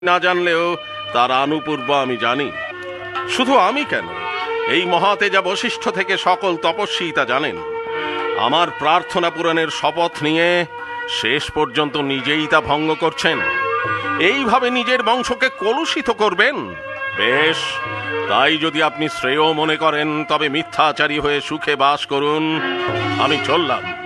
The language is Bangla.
না জানলেও তার আনুপূর্ব আমি জানি। শুধু আমি কেন, এই মহাতেজা বশিষ্ঠ থেকে সকল তপস্বী তা জানেন। আমার প্রার্থনা পূরণের শপথ নিয়ে শেষ পর্যন্ত নিজেই তা ভঙ্গ করছেন। এইভাবে নিজের বংশকে কলুষিত করবেন? বেশ, তাই যদি আপনি শ্রেয় মনে করেন তবে মিথ্যাচারী হয়ে সুখে বাস করুন। আমি চললাম।